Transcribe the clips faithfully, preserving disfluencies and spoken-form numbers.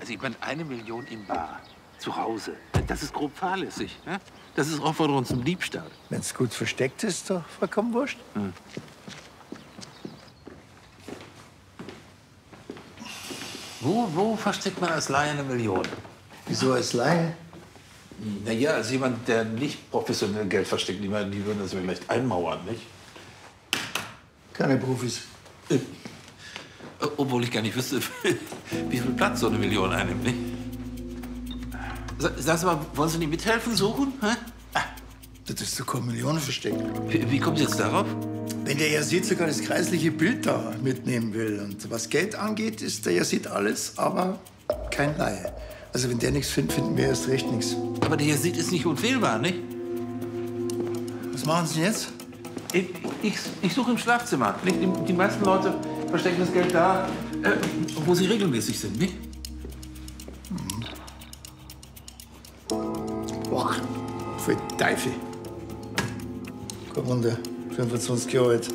Also ich meine, eine Million im Bar, zu Hause, das ist grob fahrlässig. Ne? Das ist Aufforderung zum Diebstahl. Wenn es gut versteckt ist, doch vollkommen wurscht. Hm. Wo, wo versteckt man als Laie eine Million? Wieso als Laie? Naja, als jemand, der nicht professionell Geld versteckt, die, die würden das vielleicht einmauern, nicht? Keine Profis. Äh, obwohl ich gar nicht wüsste, wie viel Platz so eine Million einnimmt, nicht? Sagst du mal, wollen Sie nicht mithelfen, suchen? Hä? Ah. Das ist doch keine Million versteckt. Wie, wie kommt Sie jetzt darauf? Wenn der Yazid sogar das kreisliche Bild da mitnehmen will. Und was Geld angeht, ist der Yazid alles, aber kein Laie. Also wenn der nichts findet, finden wir erst recht nichts. Aber der Yazid ist nicht unfehlbar, nicht? Was machen Sie jetzt? Ich, ich, ich suche im Schlafzimmer. Nicht? Die, die meisten Leute verstecken das Geld da, äh, wo sie regelmäßig sind, nicht? Hm. Boah, voll Teufel. Kein Wunder, fünfundzwanzig Jahre alt.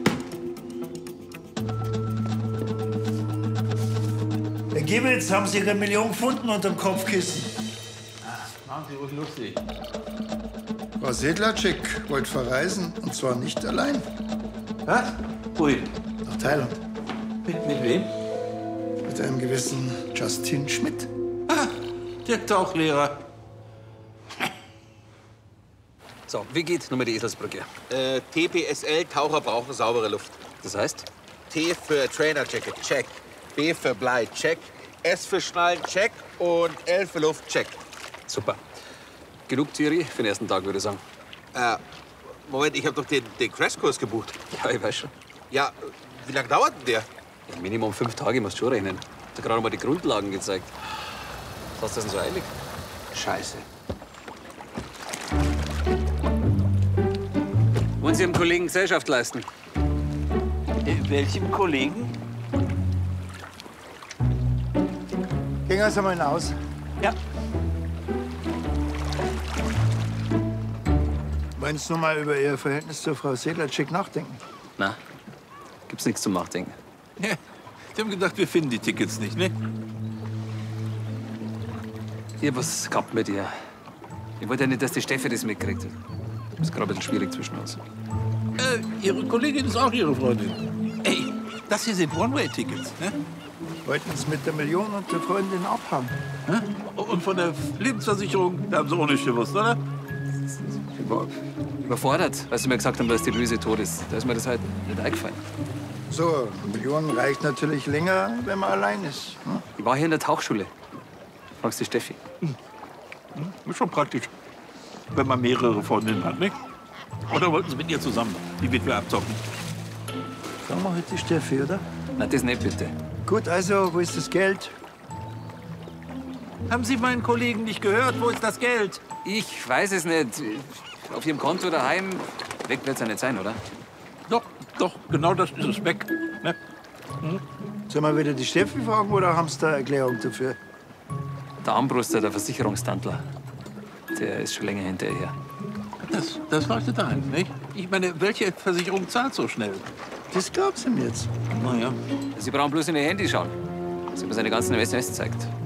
Herr Gibbels, haben Sie Ihre Million gefunden unterm Kopfkissen? Ah, machen Sie ruhig lustig. Frau Sedlacek wollte verreisen, und zwar nicht allein. Was? Wohin? Nach Thailand. Mit, mit wem? Mit einem gewissen Justin Schmidt. Ah, der Tauchlehrer. So, wie geht Nummer die Eselsbrücke? Äh, T P S L, Taucher brauchen saubere Luft. Das heißt? T für Trainer Jacket, check. B für Blei, check. S für Schnallen, check. Und L für Luft, check. Super. Genug Theorie für den ersten Tag, würde ich sagen. Äh, Moment, ich habe doch den, den Crashkurs gebucht. Ja, ich weiß schon. Ja, wie lange dauert denn der? Ja, Minimum fünf Tage musst du schon rechnen. Ich hab gerade mal die Grundlagen gezeigt. Was ist das denn so eilig? Scheiße. Wollen Sie Ihrem Kollegen Gesellschaft leisten? Äh, welchem Kollegen? Gehen wir mal hinaus. Ja. Wollen Sie noch mal über Ihr Verhältnis zur Frau Sedlacek nachdenken? Na, gibt's nichts zum Nachdenken. Ja, die haben gedacht, wir finden die Tickets nicht, ne? Ich hab was gehabt mit ihr. Ich wollte ja nicht, dass die Steffi das mitkriegt. Das ist gerade ein bisschen schwierig zwischen uns. Äh, Ihre Kollegin ist auch Ihre Freundin. Ey, das hier sind One-Way-Tickets, ne? Wollten Sie mit der Million und der Freundin abhaben? Hä? Und von der Lebensversicherung, da haben Sie auch nicht gewusst, oder? Ich war überfordert, als sie mir gesagt haben, dass die Luise tot ist. Da ist mir das halt nicht eingefallen. So, eine Million reicht natürlich länger, wenn man allein ist. Hm? Ich war hier in der Tauchschule. Fragst die Steffi. Hm. Ist schon praktisch, wenn man mehrere Freundinnen hat, nicht? Oder wollten Sie mit ihr zusammen die Witwe abzocken? Sagen wir heute die Steffi, oder? Nein, das nicht, bitte. Gut, also, wo ist das Geld? Haben Sie meinen Kollegen nicht gehört? Wo ist das Geld? Ich weiß es nicht. Auf Ihrem Konto daheim. Weg wird's ja nicht sein, oder? Doch, doch, genau das ist es, weg. Ne? Hm? Sollen wir wieder die Steffi fragen oder haben Sie da eine Erklärung dafür? Der Armbruster, der Versicherungstandler. Der ist schon länger hinterher. Das, das leuchtet ein, nicht? Ich meine, welche Versicherung zahlt so schnell? Das glaubst du ihm jetzt. Na ja. Sie brauchen bloß in Ihr Handy schauen. Sie haben seine ganzen S M S gezeigt.